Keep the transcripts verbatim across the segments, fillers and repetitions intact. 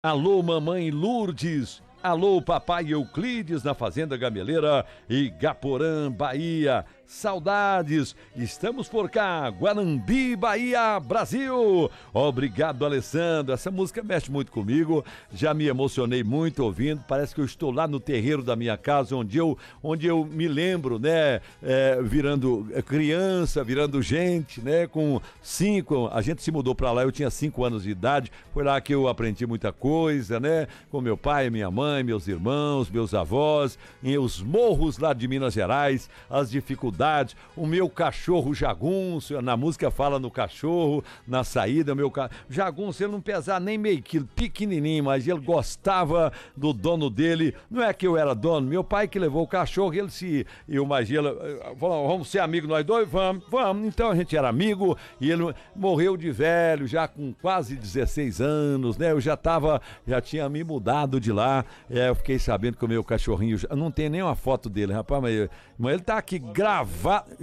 Alô, mamãe Lourdes. Alô, papai Euclides na Fazenda Gameleira, Igaporã, Bahia. Saudades, estamos por cá, Guanambi, Bahia, Brasil. Obrigado, Alessandro. Essa música mexe muito comigo, já me emocionei muito ouvindo. Parece que eu estou lá no terreiro da minha casa, onde eu, onde eu me lembro, né, é, virando criança, virando gente, né, com cinco, a gente se mudou para lá, eu tinha cinco anos de idade, foi lá que eu aprendi muita coisa, né, com meu pai, minha mãe, meus irmãos, meus avós, em os morros lá de Minas Gerais, as dificuldades. O meu cachorro jagunço, na música fala no cachorro, na saída, o meu ca... jagunço, ele não pesava nem meio quilo, pequenininho, mas ele gostava do dono dele. Não é que eu era dono, meu pai que levou o cachorro, ele se... e o Magela falou, vamos ser amigos nós dois? Vamos, vamos. Então a gente era amigo e ele morreu de velho, já com quase dezesseis anos, né? Eu já tava, já tinha me mudado de lá, é, eu fiquei sabendo que o meu cachorrinho, não tem nem uma foto dele, rapaz, mas, mas ele tá aqui gravado.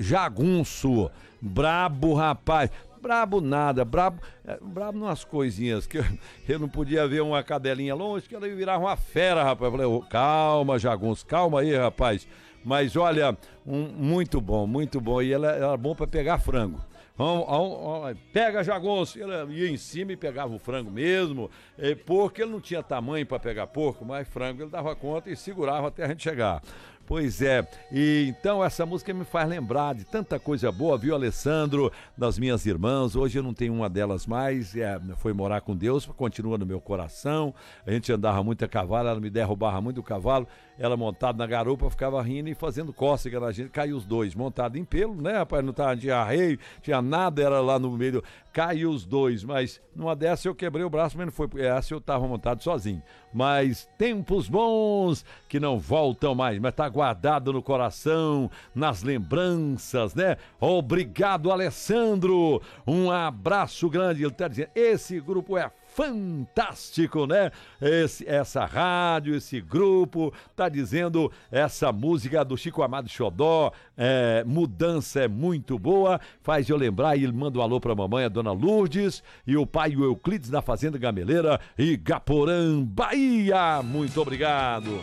Jagunço, brabo, rapaz, brabo nada, brabo, é, brabo umas coisinhas, que eu, eu não podia ver uma cadelinha longe, que ela ia virar uma fera, rapaz. Eu falei, oh, calma, Jagunço, calma aí, rapaz, mas olha, um, muito bom, muito bom, e ela era bom para pegar frango. Vamos, vamos, vamos, pega, Jagunço. Ele ia em cima e pegava o frango mesmo. E porco, ele não tinha tamanho para pegar porco, mas frango ele dava conta e segurava até a gente chegar. Pois é, e então essa música me faz lembrar de tanta coisa boa, viu, Alessandro, das minhas irmãs. Hoje eu não tenho uma delas mais, é, foi morar com Deus, continua no meu coração. A gente andava muito a cavalo, ela me derrubava muito o cavalo, ela montada na garupa ficava rindo e fazendo cócega na gente, caiu os dois, montado em pelo, né, rapaz, não tava, tinha arreio, tinha nada, era lá no meio, caiu os dois, mas numa dessa eu quebrei o braço, mas não foi, essa eu tava montado sozinho. Mas tempos bons que não voltam mais, mas tá guardado no coração, nas lembranças, né? Obrigado, Alessandro, um abraço grande. Ele tá dizendo, esse grupo é fantástico, né? Esse, essa rádio, esse grupo, tá dizendo, essa música do Chico Amado Xodó, é, mudança é muito boa, faz eu lembrar, e ele manda um alô pra mamãe, a dona Lourdes, e o pai, o Euclides, na Fazenda Gameleira, Igaporã, Bahia. Muito obrigado.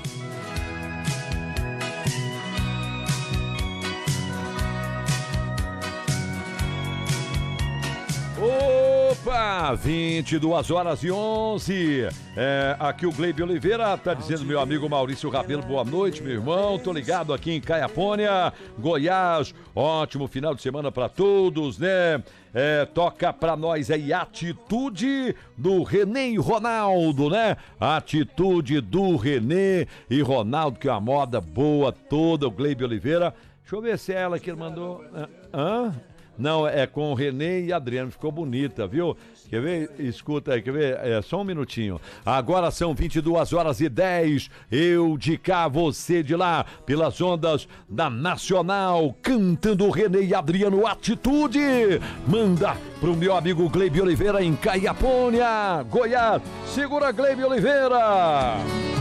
Opa, vinte e duas horas e onze. É, aqui o Gleibe Oliveira tá dizendo, meu amigo Maurício Rabelo, boa noite, meu irmão. Tô ligado aqui em Caiapônia, Goiás. Ótimo final de semana pra todos, né? É, toca pra nós aí Atitude do Renê e Ronaldo, né? Atitude do Renê e Ronaldo, que é uma moda boa toda, o Gleibe Oliveira. Deixa eu ver se é ela que ele mandou. Hã? Não, é com o Renê e Adriano, ficou bonita, viu? Quer ver? Escuta aí, quer ver? É só um minutinho. Agora são vinte e duas horas e dez. Eu de cá, você de lá, pelas ondas da Nacional, cantando Renê e Adriano, Atitude. Manda pro meu amigo Gleibe Oliveira em Caiapônia, Goiás. Segura, Gleibe Oliveira.